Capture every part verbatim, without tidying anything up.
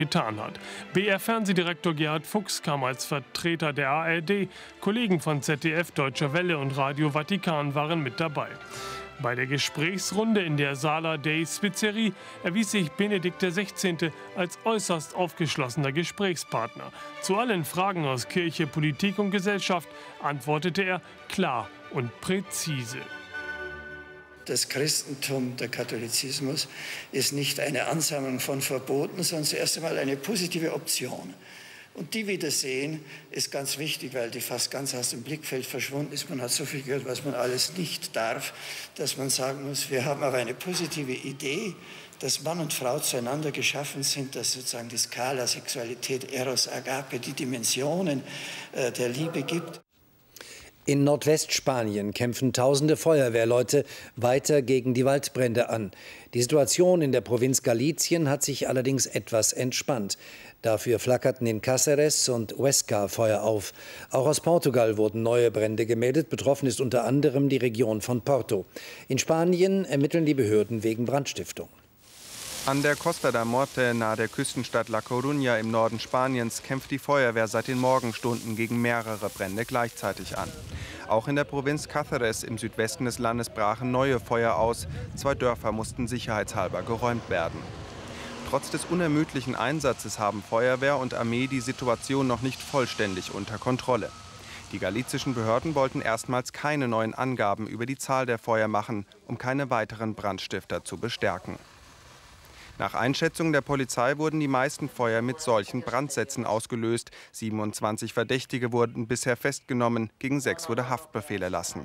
getan hat. B R-Fernsehdirektor Gerhard Fuchs kam als Vertreter der A R D. Kollegen von Z D F, Deutscher Welle und Radio Vatikan waren mit dabei. Bei der Gesprächsrunde in der Sala dei Svizzeri erwies sich Benedikt der Sechzehnte als äußerst aufgeschlossener Gesprächspartner. Zu allen Fragen aus Kirche, Politik und Gesellschaft antwortete er klar und präzise. Das Christentum, der Katholizismus, ist nicht eine Ansammlung von Verboten, sondern zuerst einmal eine positive Option. Und die Wiedersehen ist ganz wichtig, weil die fast ganz aus dem Blickfeld verschwunden ist. Man hat so viel gehört, was man alles nicht darf, dass man sagen muss, wir haben aber eine positive Idee, dass Mann und Frau zueinander geschaffen sind, dass sozusagen die Skala Sexualität, Eros, Agape, die Dimensionen äh, der Liebe gibt. In Nordwestspanien kämpfen tausende Feuerwehrleute weiter gegen die Waldbrände an. Die Situation in der Provinz Galicien hat sich allerdings etwas entspannt. Dafür flackerten in Cáceres und Huesca Feuer auf. Auch aus Portugal wurden neue Brände gemeldet. Betroffen ist unter anderem die Region von Porto. In Spanien ermitteln die Behörden wegen Brandstiftung. An der Costa da Morte nahe der Küstenstadt La Coruña im Norden Spaniens kämpft die Feuerwehr seit den Morgenstunden gegen mehrere Brände gleichzeitig an. Auch in der Provinz Cáceres im Südwesten des Landes brachen neue Feuer aus. Zwei Dörfer mussten sicherheitshalber geräumt werden. Trotz des unermüdlichen Einsatzes haben Feuerwehr und Armee die Situation noch nicht vollständig unter Kontrolle. Die galizischen Behörden wollten erstmals keine neuen Angaben über die Zahl der Feuer machen, um keine weiteren Brandstifter zu bestärken. Nach Einschätzung der Polizei wurden die meisten Feuer mit solchen Brandsätzen ausgelöst. siebenundzwanzig Verdächtige wurden bisher festgenommen, gegen sechs wurde Haftbefehl erlassen.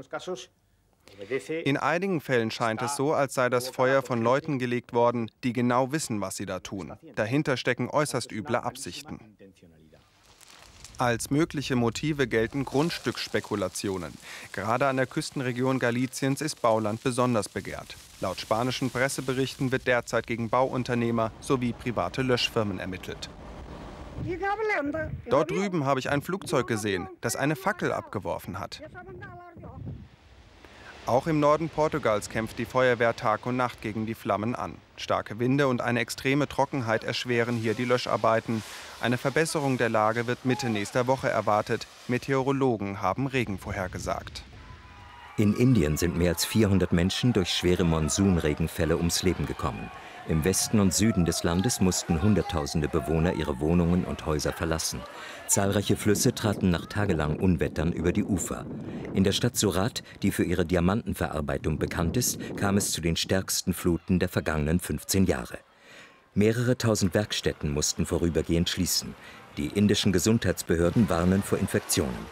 In einigen Fällen scheint es so, als sei das Feuer von Leuten gelegt worden, die genau wissen, was sie da tun. Dahinter stecken äußerst üble Absichten. Als mögliche Motive gelten Grundstücksspekulationen. Gerade an der Küstenregion Galiciens ist Bauland besonders begehrt. Laut spanischen Presseberichten wird derzeit gegen Bauunternehmer sowie private Löschfirmen ermittelt. Dort drüben habe ich ein Flugzeug gesehen, das eine Fackel abgeworfen hat. Auch im Norden Portugals kämpft die Feuerwehr Tag und Nacht gegen die Flammen an. Starke Winde und eine extreme Trockenheit erschweren hier die Löscharbeiten. Eine Verbesserung der Lage wird Mitte nächster Woche erwartet. Meteorologen haben Regen vorhergesagt. In Indien sind mehr als vierhundert Menschen durch schwere Monsunregenfälle ums Leben gekommen. Im Westen und Süden des Landes mussten Hunderttausende Bewohner ihre Wohnungen und Häuser verlassen. Zahlreiche Flüsse traten nach tagelangen Unwettern über die Ufer. In der Stadt Surat, die für ihre Diamantenverarbeitung bekannt ist, kam es zu den stärksten Fluten der vergangenen fünfzehn Jahre. Mehrere tausend Werkstätten mussten vorübergehend schließen. Die indischen Gesundheitsbehörden warnen vor Infektionen.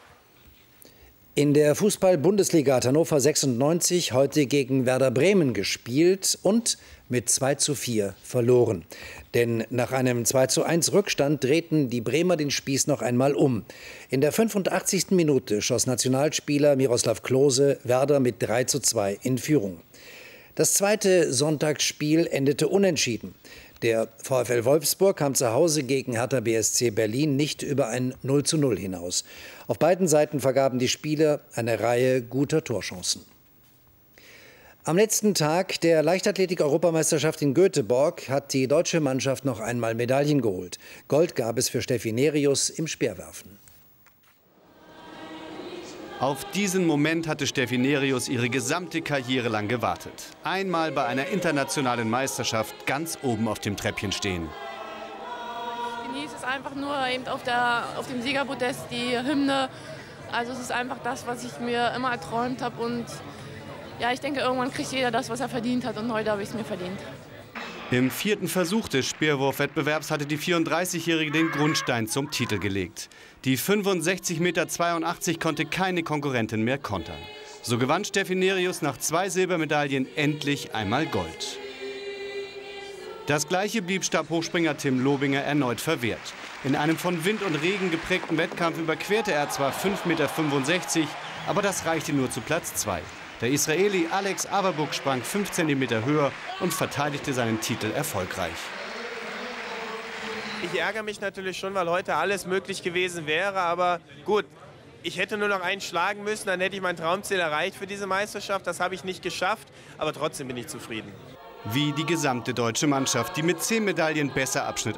In der Fußball-Bundesliga hat Hannover sechsundneunzig heute gegen Werder Bremen gespielt und mit zwei zu vier verloren. Denn nach einem zwei zu eins Rückstand drehten die Bremer den Spieß noch einmal um. In der fünfundachtzigsten Minute schoss Nationalspieler Miroslav Klose Werder mit drei zu zwei in Führung. Das zweite Sonntagsspiel endete unentschieden. Der VfL Wolfsburg kam zu Hause gegen Hertha B S C Berlin nicht über ein null zu null hinaus. Auf beiden Seiten vergaben die Spieler eine Reihe guter Torchancen. Am letzten Tag der Leichtathletik-Europameisterschaft in Göteborg hat die deutsche Mannschaft noch einmal Medaillen geholt. Gold gab es für Steffi Nerius im Speerwerfen. Auf diesen Moment hatte Steffi Nerius ihre gesamte Karriere lang gewartet. Einmal bei einer internationalen Meisterschaft ganz oben auf dem Treppchen stehen. Ich genieße es einfach nur eben auf, der, auf dem Siegerpodest, die Hymne. Also es ist einfach das, was ich mir immer erträumt habe. Und ja, ich denke, irgendwann kriegt jeder das, was er verdient hat. Und heute habe ich es mir verdient. Im vierten Versuch des Speerwurfwettbewerbs hatte die vierunddreißigjährige den Grundstein zum Titel gelegt. Die fünfundsechzig Meter zweiundachtzig konnte keine Konkurrentin mehr kontern. So gewann Steffi Nerius nach zwei Silbermedaillen endlich einmal Gold. Das Gleiche blieb Stabhochspringer Tim Lobinger erneut verwehrt. In einem von Wind und Regen geprägten Wettkampf überquerte er zwar fünf Meter fünfundsechzig, aber das reichte nur zu Platz zwei. Der Israeli Alex Averbuk sprang fünf Zentimeter höher und verteidigte seinen Titel erfolgreich. Ich ärgere mich natürlich schon, weil heute alles möglich gewesen wäre. Aber gut, ich hätte nur noch einen schlagen müssen, dann hätte ich mein Traumziel erreicht für diese Meisterschaft. Das habe ich nicht geschafft, aber trotzdem bin ich zufrieden. Wie die gesamte deutsche Mannschaft, die mit zehn Medaillen besser abschnitt